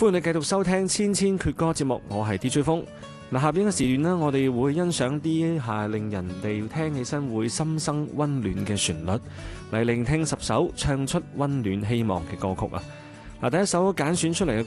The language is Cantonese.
歡迎你繼續收聽千千闕歌節目，我係 DJ 風。下邊嘅時段我哋會欣賞啲令人哋聽起身會心生溫暖嘅旋律，嚟聆聽10首唱出溫暖希望嘅歌曲啊！第一首揀選出嚟嘅